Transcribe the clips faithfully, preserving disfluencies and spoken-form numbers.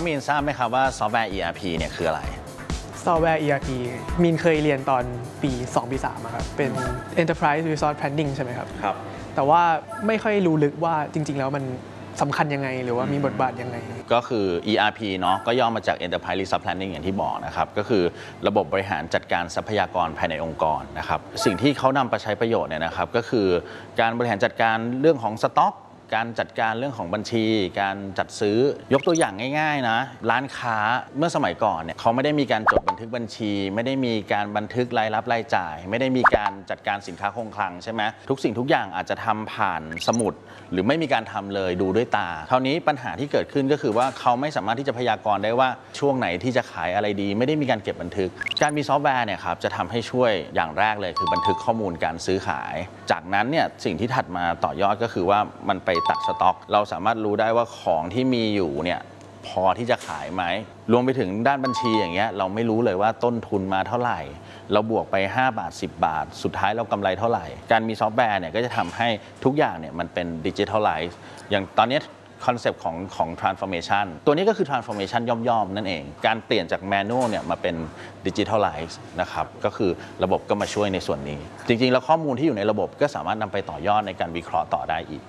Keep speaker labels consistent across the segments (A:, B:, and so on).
A: มีนทราบไหมครับว่าซอฟต์แวร์ อี อาร์ พี เนี่ยคืออะไร
B: ซอฟต์แวร์ อี อาร์ พี มีนเคยเรียนตอนปีสองปีสามครับเป็น Enterprise Resource Planning ใช่ไหมครับ
A: ครับ
B: แต่ว่าไม่ค่อยรู้ลึกว่าจริงๆแล้วมันสำคัญยังไงหรือว่ามีบทบาทยังไง
A: ก็คือ อี อาร์ พี เนาะก็ย่อมาจาก Enterprise Resource Planning อย่างที่บอกนะครับก็คือระบบบริหารจัดการทรัพยากรภายในองค์กรนะครับสิ่งที่เขานำไปใช้ประโยชน์เนี่ยนะครับก็คือการบริหารจัดการเรื่องของสต็อกการจัดการเรื่องของบัญชีการจัดซื้อยกตัวอย่างง่ายๆนะร้านค้าเมื่อสมัยก่อนเนี่ยเขาไม่ได้มีการจดบันทึกบัญชี ไม่ได้มีการบันทึกรายรับรายจ่ายไม่ได้มีการจัดการสินค้าคงคลังใช่ไหมทุกสิ่งทุกอย่างอาจจะทำผ่านสมุดหรือไม่มีการทำเลยดูด้วยตาคราวนี้ปัญหาที่เกิดขึ้นก็คือว่าเขาไม่สามารถที่จะพยากรณ์ได้ว่าช่วงไหนที่จะขายอะไรดีไม่ได้มีการเก็บบันทึกการมีซอฟต์แวร์เนี่ยครับจะทำให้ช่วยอย่างแรกเลยคือบันทึกข้อมูลการซื้อขายจากนั้นเนี่ยสิ่งที่ถัดมาต่อยอดก็คือว่ามันไปตัดสต็อกเราสามารถรู้ได้ว่าของที่มีอยู่เนี่ยพอที่จะขายไหมรวมไปถึงด้านบัญชีอย่างเงี้ยเราไม่รู้เลยว่าต้นทุนมาเท่าไหร่เราบวกไปห้าบาทสิบบาทสุดท้ายเรากำไรเท่าไหร่การมีซอฟต์แวร์เนี่ยก็จะทำให้ทุกอย่างเนี่ยมันเป็นดิจิทัลไลซ์อย่างตอนนี้คอนเซปต์ของของ transformation ตัวนี้ก็คือ transformation ย่อมๆนั่นเองการเปลี่ยนจาก manual เนี่ยมาเป็น digitalize นะครับก็คือระบบก็มาช่วยในส่วนนี้จริงๆแล้วข้อมูลที่อยู่ในระบบก็สามารถนำไปต่อยอดในการวิเคราะห์ต่อได้อีก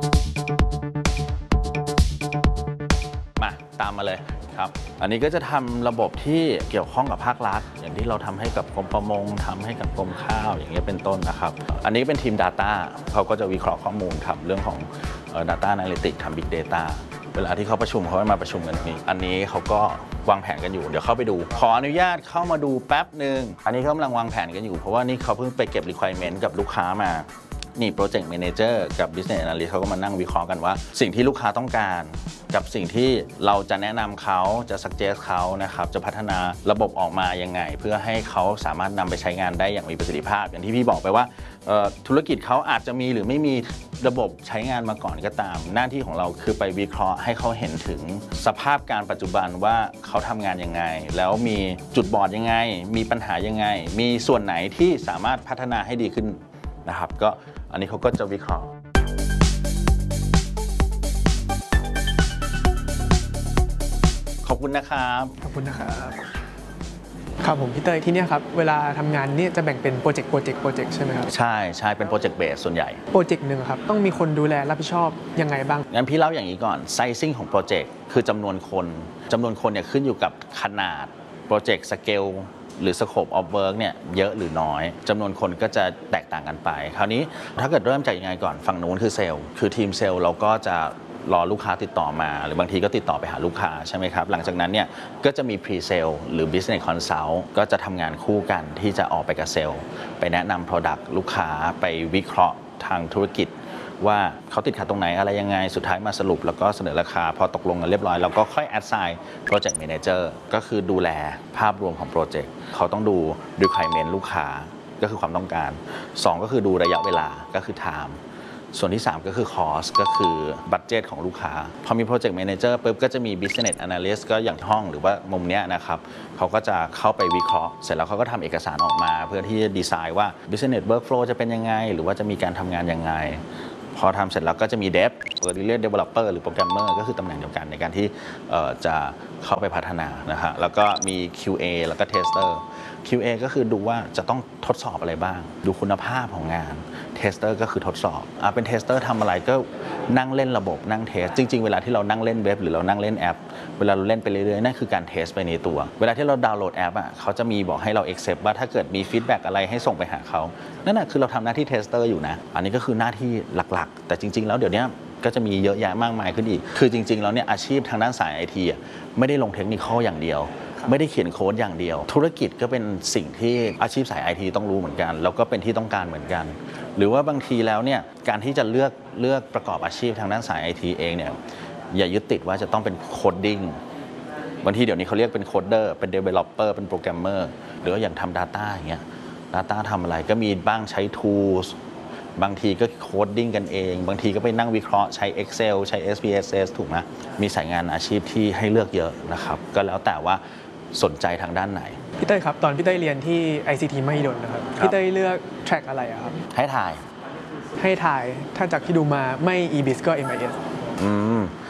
A: มาตามมาเลยครับอันนี้ก็จะทำระบบที่เกี่ยวข้องกับภาครัฐอย่างที่เราทำให้กับกรมประมงทำให้กับกรมข้าวอย่างเงี้ยเป็นต้นนะครับอันนี้เป็นทีม Data เขาก็จะวิเคราะห์ข้อมูลทำเรื่องของ Data Analytics ทำ Big Data เวลาที่เขาประชุมเขาจะมาประชุมกันนี้อันนี้เขาก็วางแผนกันอยู่เดี๋ยวเข้าไปดูขออนุญาตเข้ามาดูแป๊บหนึ่งอันนี้เขากำลังวางแผนกันอยู่เพราะว่านี่เขาเพิ่งไปเก็บ requirement กับลูกค้ามานี่ Project Manager กับ Business Analyst เขาก็มานั่งวิเคราะห์กันว่าสิ่งที่ลูกค้าต้องการกับสิ่งที่เราจะแนะนำเขาจะ suggest เขานะครับจะพัฒนาระบบออกมายังไงเพื่อให้เขาสามารถนำไปใช้งานได้อย่างมีประสิทธิภาพอย่างที่พี่บอกไปว่าธุรกิจเขาอาจจะมีหรือไม่มีระบบใช้งานมาก่อนก็ตามหน้าที่ของเราคือไปวิเคราะห์ให้เขาเห็นถึงสภาพการปัจจุบันว่าเขาทำงานยังไงแล้วมีจุดบอดยังไงมีปัญหายังไงมีส่วนไหนที่สามารถพัฒนาให้ดีขึ้นนะครับก็อันนี้เขาก็จะวิเคราะห์ขอบคุณนะครับ
B: ขอบคุณนะครับครับผมพี่เตยที่นี่ครับเวลาทำงานนี่จะแบ่งเป็นโปรเจกต์โปรเจกต์โปรเจกต์ใช่ไหมครับ
A: ใช่ใช่เป็นโปรเจกต์เบสส่วนใหญ่
B: โปรเจกต์หนึ่งครับต้องมีคนดูแลรับผิดชอบยังไงบ้าง
A: งั้นพี่เล่าอย่างนี้ก่อนไซซิ่งของโปรเจกต์คือจำนวนคนจำนวนคนเนี่ยขึ้นอยู่กับขนาดโปรเจกต์สเกลหรือ scope of work เนี่ยเยอะหรือน้อยจำนวนคนก็จะแตกต่างกันไปคราวนี้ถ้าเกิดเริ่มจากยังไงก่อนฝั่งนู้นคือเซลล์คือทีมเซลล์เราก็จะรอลูกค้าติดต่อมาหรือบางทีก็ติดต่อไปหาลูกค้าใช่ไหมครับหลังจากนั้นเนี่ยก็จะมี pre sale หรือ business consult ก็จะทำงานคู่กันที่จะออกไปกับเซลล์ไปแนะนำ product ลูกค้าไปวิเคราะห์ทางธุรกิจว่าเขาติดขัดตรงไหนอะไรยังไงสุดท้ายมาสรุปแล้วก็เสนอราคาพอตกลงกันเรียบร้อยเราก็ค่อย assign project manager ก็คือดูแลภาพรวมของโปรเจกต์เขาต้องดู requirement ลูกค้าก็คือความต้องการสองก็คือดูระยะเวลาก็คือ timeส่วนที่สามก็คือ cost ก็คือบัดเจ็ตของลูกค้าพอมี project manager ปุ๊บก็จะมี business analyst ก็อย่างห้องหรือว่ามุมเนี้ยนะครับเขาก็จะเข้าไปวิเคราะห์เสร็จแล้วเขาก็ทำเอกสารออกมาเพื่อที่จะดีไซน์ว่า business workflow จะเป็นยังไงหรือว่าจะมีการทำงานยังไงพอทำเสร็จแล้วก็จะมี dev หรือเรียก developer หรือ programmer ก็คือตำแหน่งเดียวกันในการที่จะเข้าไปพัฒนานะฮะแล้วก็มี คิว เอ แล้วก็ tester คิว เอ ก็คือดูว่าจะต้องทดสอบอะไรบ้างดูคุณภาพของงาน tester ก็คือทดสอบอ่ะเป็น tester ทำอะไรก็นั่งเล่นระบบนั่งเทสจริงๆเวลาที่เรานั่งเล่นเว็บหรือเรานั่งเล่นแอปเวลาเราเล่นไปเรื่อยๆนั่นคือการเทสไปในตัวเวลาที่เราดาวน์โหลดแอปอ่ะเขาจะมีบอกให้เรา accept ว่าถ้าเกิดมี feedback อะไรให้ส่งไปหาเขานั่นน่ะคือเราทำหน้าที่ tester อยู่นะอันนี้ก็คือหน้าที่หลักๆแต่จริงๆแล้วเดี๋ยวนี้ก็จะมีเยอะแยะมากมายขึ้นอีกคือจริงๆแล้วเนี่ยอาชีพทางด้านสาย ไอ ที อ่ะไม่ได้ลงเทคนิคอย่างเดียวไม่ได้เขียนโค้ดอย่างเดียวธุรกิจก็เป็นสิ่งที่อาชีพสาย ไอ ที ต้องรู้เหมือนกันแล้วก็เป็นที่ต้องการเหมือนกันหรือว่าบางทีแล้วเนี่ยการที่จะเลือกเลือกประกอบอาชีพทางด้านสาย ไอ ที เองเนี่ยอย่ายึดติดว่าจะต้องเป็นโคดดิ้งบางทีเดี๋ยวนี้เขาเรียกเป็นโคดเดอร์เป็น developer เป็นโปรแกรมเมอร์หรือว่าอย่างทำ data อย่างเงี้ย data ทำอะไรก็มีบ้างใช้ tools บางทีก็โคดดิ้งกันเองบางทีก็ไปนั่งวิเคราะห์ใช้ Excel ใช้ เอส พี เอส เอส ถูกไหมมีสายงานอาชีพที่ให้เลือกเยอะนะครับก็แล้วแต่ว่าสนใจทางด้านไหน
B: พี่เต้ยครับตอนพี่เต้ยเรียนที่ ไอ ซี ที มหิดลนะครับพี่เต้ยเลือกแทร็กอะไรครับ
A: ให้ถ่าย
B: ให้ถ่ายถ้าจากที่ดูมาไม่ อี บิ เอส ก็ เอ็ม ไอ เอส
A: อืม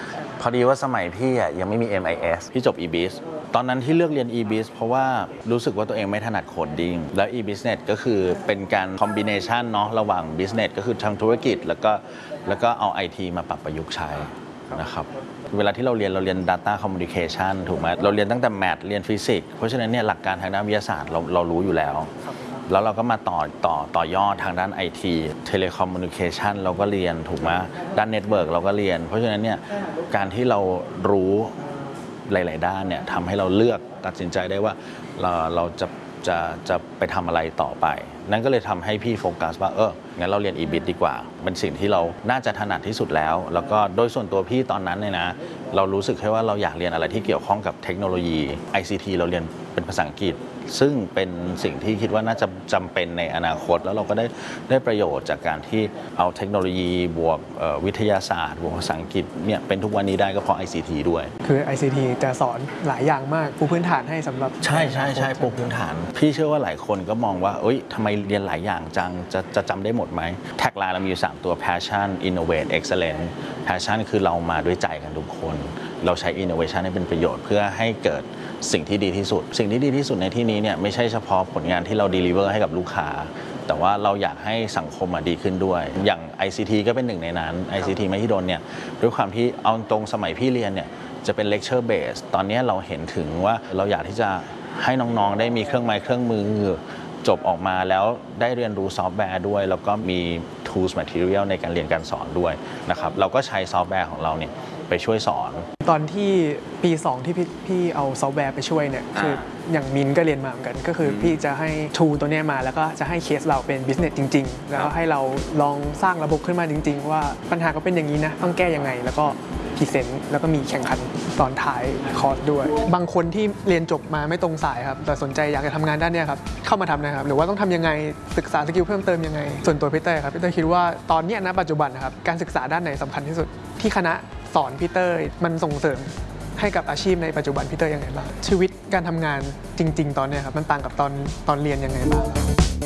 A: พอดีว่าสมัยพี่อ่ะยังไม่มี เอ็ม ไอ เอส พี่จบ อี บี ไอ เอส ตอนนั้นที่เลือกเรียน อี บี ไอ เอส เพราะว่ารู้สึกว่าตัวเองไม่ถนัดโคดดิ้งแล้ว e-business ก็คือเป็นการคอมบิเนชันเนาะระหว่าง business ก็คือทางธุรกิจแล้วก็แล้วก็เอา ไอ ที มาปรับประยุกต์ใช้นะครับเวลาที่เราเรียนเราเรียน data communication ถูกไหมเราเรียนตั้งแต่ math เรียนฟิสิกส์เพราะฉะนั้นเนี่ยหลักการทางด้านวิทยาศาสตร์เราเรารู้อยู่แล้วแล้วเราก็มาต่อต่อต่อยอดทางด้าน ไอ ที telecommunication เราก็เรียนถูกไหมด้าน network เราก็เรียนเพราะฉะนั้นเนี่ยการที่เรารู้หลายๆด้านเนี่ยทำให้เราเลือกตัดสินใจได้ว่าเราเราจะจะจะไปทำอะไรต่อไปนั่นก็เลยทำให้พี่โฟกัสว่าเอองั้นเราเรียน อี บี ไอ เอส ดีกว่าเป็นสิ่งที่เราน่าจะถนัดที่สุดแล้วแล้วก็โดยส่วนตัวพี่ตอนนั้นเนี่ยนะเรารู้สึกแค่ว่าเราอยากเรียนอะไรที่เกี่ยวข้องกับเทคโนโลยี ไอ ซี ที เราเรียนเป็นภาษาอังกฤษซึ่งเป็นสิ่งที่คิดว่าน่าจะจำเป็นในอนาคตแล้วเราก็ได้ได้ประโยชน์จากการที่เอาเทคโนโลยีบวกวิทยาศาสตร์บวกภาษาอังกฤษเนี่ยเป็นทุกวันนี้ได้ก็เพราะ ไอ ซี ที ด้วย
B: คือ ไอ ซี ที จะสอนหลายอย่างมากปูพื้นฐานให้สำหรับ
A: ใช่ใช่ใช่ปูพื้นฐานพี่เชื่อว่าหลายคนก็มองว่าเอ้ยทำไมเรียนหลายอย่างจังจะจะจำได้หมดไหมแท็กไลน์เรามีอยู่สามตัว passion innovate excellence passion คือเรามาด้วยใจกันทุกคนเราใช้ innovation ให้เป็นประโยชน์เพื่อให้เกิดสิ่งที่ดีที่สุดสิ่งที่ดีที่สุดในที่นี้เนี่ยไม่ใช่เฉพาะผลงานที่เรา deliver ให้กับลูกค้าแต่ว่าเราอยากให้สังคมดีขึ้นด้วยอย่าง ไอ ซี ที ก็เป็นหนึ่งในนั้น ไอ ซี ที มหิดลเนี่ยด้วยความที่เอาตรงสมัยพี่เรียนเนี่ยจะเป็น lecture base ตอนนี้เราเห็นถึงว่าเราอยากที่จะให้น้องๆได้มีเครื่องไม้เครื่องมือจบออกมาแล้วได้เรียนรู้ซอฟต์แวร์ด้วยแล้วก็มี tools material ในการเรียนการสอนด้วยนะครับเราก็ใช้ซอฟต์แวร์ของเราเนี่ยไปช่วยสอน
B: ตอนที่ปีสองที่พี่พี่เอาซอฟต์แวร์ไปช่วยเนี่ยคืออย่างมินก็เรียนมาเหมือนกันก็คือพี่จะให้ทูตัวนี้มาแล้วก็จะให้เคสเราเป็นบิสเนสจริงๆแล้วให้เราลองสร้างระบบขึ้นมาจริงๆว่าปัญหาก็เป็นอย่างนี้นะต้องแก้ยังไงแล้วก็พรีเซนต์แล้วก็มีแข่งขันตอนท้ายคอร์สด้วยบางคนที่เรียนจบมาไม่ตรงสายครับแต่สนใจอยากจะทำงานด้านนี้ครับเข้ามาทำนะครับหรือว่าต้องทำยังไงศึกษาสกิลเพิ่มเติมยังไงส่วนตัวพี่เต้ครับพี่เต้คิดว่าตอนนี้ณปัจจุบันนะครับการศึกษาด้านไหนสำคัญที่สุดที่คณะสอนพี่เต้มันส่งเสริมให้กับอาชีพในปัจจุบันพี่เต้ยังไงบ้างชีวิตการทำงานจริงๆตอนนี้ครับมันต่างกับตอนตอนเรียนยังไงบ้าง